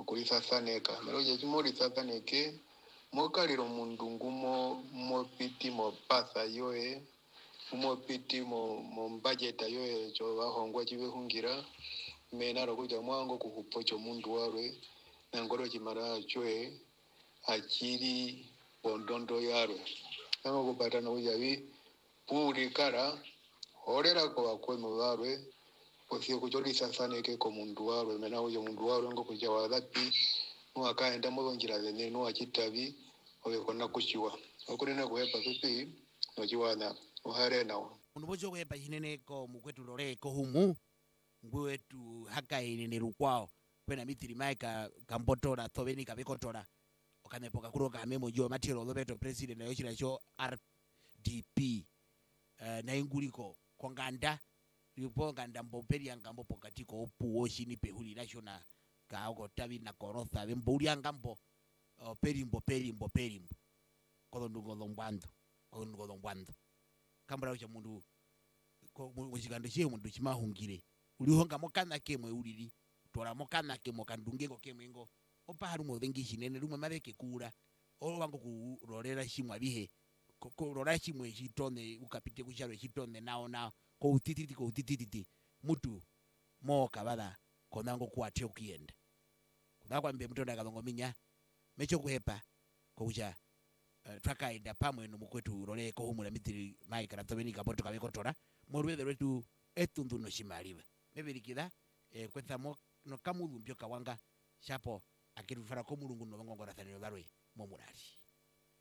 okulisasaneka meloja chimolisasaneke mokalilo mundu ngumo mopiti mopasa yoe mopiti mo budget yoe cho bahongwa chibehungira menaro kuja mwango kukupocho mundu warwe nangoro chimara choe achiri bondondo yarwe namo kupatana kujavi puri kara horera kwa kwenu warwe posio kucholisasaneke ko mundu warwe menao yo mundu warwe ngo kuja wadhapi mwakaenda mulonjira zene no achitavi obekona kuchiwa okulina kuhepa pipi nochiwana uhare nawo unobojo kwepa chineneko mukwetu loleko humu ngwetu hakaine ne rukwao kwena mithiri maika kambotora thoveni kabikotora okamepoka kuroka memo jo matiro lobeto president na yochira cho RDP na inguliko konganda lipo nganda mboperi angambo pokatiko opuo shini pehuli national ka oko tabi na korotha bemburi angambo perimbo kolondugo lombando kambara cha mundu wachikando chie mundu chimahungire ulihonga mokana kemwe ulili tora mokana kemwe kandungeko kemwe ngo opaharu modengi shinene rumwe mareke kura wango kurorera shimwa bihe kurora shimwe chitone ukapite kucharo chitone nao ko utititi mutu mo kabala konango kuathe ukienda kudakwa mbe mutonda kalongo minya mecho kuhepa kuja twakaenda pamwe no mukwetu loleko humula mithiri maika ratobeni kaboto kabikotora morwethe rwetu etundu no shimaliwe mebirikira kwethamo no kamulu mpyo kawanga shapo akirufara ko mulungu no ngongora thaniro larwe mo murari